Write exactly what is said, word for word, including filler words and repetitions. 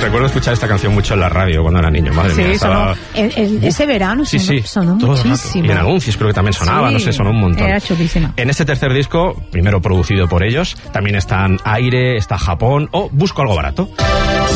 recuerdo escuchar esta canción mucho en la radio cuando era niño, madre sí, mía. Estaba... sonó, el, el, ese verano sí, sonó, sí, sonó muchísimo. Y en anuncios creo que también sonaba, sí, no sé, sonó un montón. Era chulísima. En este tercer disco, primero producido por ellos, también están Aire, está Japón o Busco algo barato.